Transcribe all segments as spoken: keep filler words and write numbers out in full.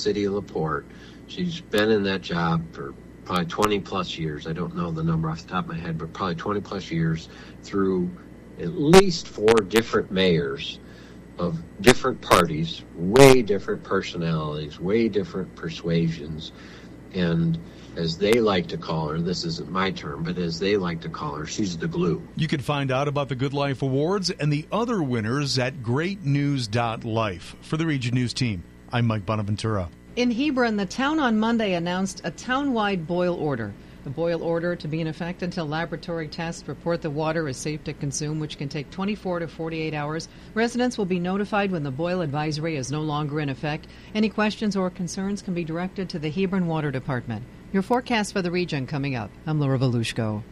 city of LaPorte. She's been in that job for probably twenty plus years. I don't know the number off the top of my head, but probably twenty plus years through at least four different mayors of different parties, way different personalities, way different persuasions. And as they like to call her, this isn't my term, but as they like to call her, she's the glue. You can find out about the Good Life Awards and the other winners at great news dot life. For the Region News team, I'm Mike Bonaventura. In Hebron, the town on Monday announced a town-wide boil order. The boil order to be in effect until laboratory tests report the water is safe to consume, which can take twenty-four to forty-eight hours. Residents will be notified when the boil advisory is no longer in effect. Any questions or concerns can be directed to the Hebron Water Department. Your forecast for the region coming up. I'm Laura Volushko.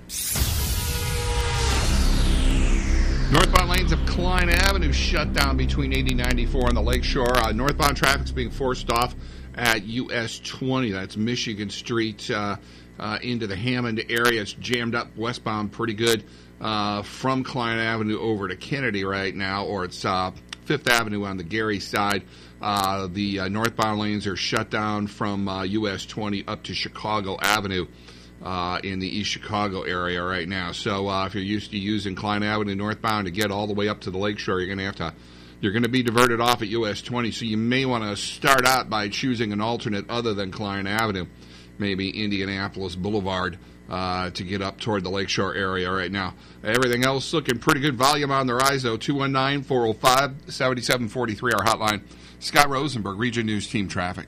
Northbound lanes of Klein Avenue shut down between eighty ninety-four on the Lakeshore. Uh, northbound traffic is being forced off at U S twenty. That's Michigan Street uh, uh, into the Hammond area. It's jammed up westbound pretty good uh, from Klein Avenue over to Kennedy right now, or it's uh, Fifth Avenue on the Gary side. Uh, the uh, northbound lanes are shut down from uh, U S twenty up to Chicago Avenue uh, in the East Chicago area right now. So uh, if you're used to using Klein Avenue northbound to get all the way up to the Lakeshore, you're going to have to You're going to be diverted off at U S twenty, so you may want to start out by choosing an alternate other than Klein Avenue, maybe Indianapolis Boulevard, uh, to get up toward the Lakeshore area right now. Everything else looking pretty good. Volume on the rise, though. two one nine, four oh five, seven seven four three, our hotline. Scott Rosenberg, Region News Team Traffic.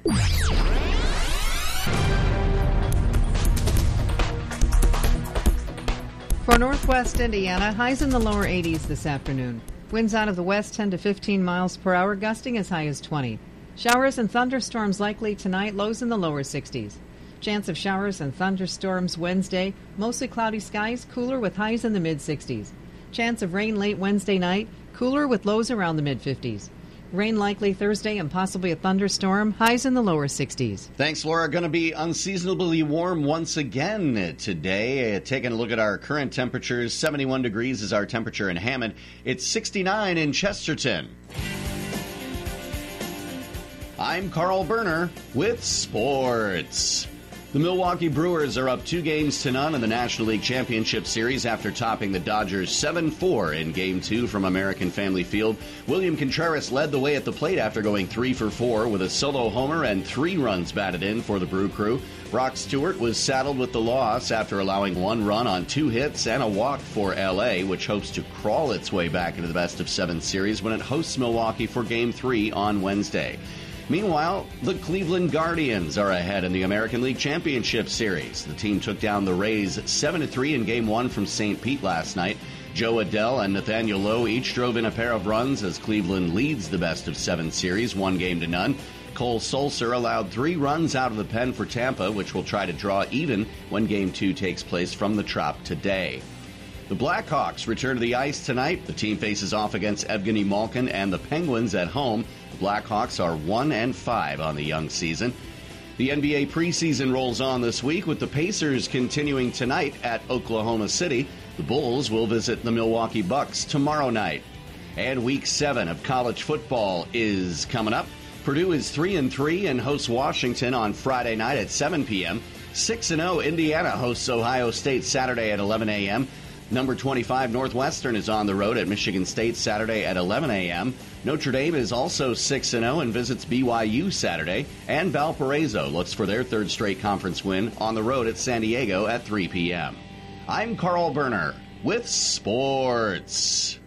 For northwest Indiana, highs in the lower eighties this afternoon. Winds out of the west ten to fifteen miles per hour, gusting as high as twenty. Showers and thunderstorms likely tonight, lows in the lower sixties. Chance of showers and thunderstorms Wednesday, mostly cloudy skies, cooler with highs in the mid-sixties. Chance of rain late Wednesday night, cooler with lows around the mid-fifties. Rain likely Thursday and possibly a thunderstorm, highs in the lower sixties. Thanks, Laura. Going to be unseasonably warm once again today. Uh, taking a look at our current temperatures, seventy-one degrees is our temperature in Hammond. It's sixty-nine in Chesterton. I'm Carl Berner with sports. The Milwaukee Brewers are up two games to none in the National League Championship Series after topping the Dodgers seven four in Game two from American Family Field. William Contreras led the way at the plate after going three for four with a solo homer and three runs batted in for the Brew Crew. Brock Stewart was saddled with the loss after allowing one run on two hits and a walk for L A, which hopes to crawl its way back into the best of seven series when it hosts Milwaukee for Game three on Wednesday. Meanwhile, the Cleveland Guardians are ahead in the American League Championship Series. The team took down the Rays seven to three in Game one from Saint Pete last night. Joe Adell and Nathaniel Lowe each drove in a pair of runs as Cleveland leads the best of seven series, one game to none. Cole Sulser allowed three runs out of the pen for Tampa, which will try to draw even when Game two takes place from the Trop today. The Blackhawks return to the ice tonight. The team faces off against Evgeny Malkin and the Penguins at home. The Blackhawks are one and five on the young season. The N B A preseason rolls on this week with the Pacers continuing tonight at Oklahoma City. The Bulls will visit the Milwaukee Bucks tomorrow night. And week seven of college football is coming up. Purdue is three and three and hosts Washington on Friday night at seven p.m. six and oh Indiana hosts Ohio State Saturday at eleven a.m. Number twenty-five Northwestern is on the road at Michigan State Saturday at eleven a.m. Notre Dame is also six and oh and visits B Y U Saturday. And Valparaiso looks for their third straight conference win on the road at San Diego at three p.m. I'm Carl Berner with sports.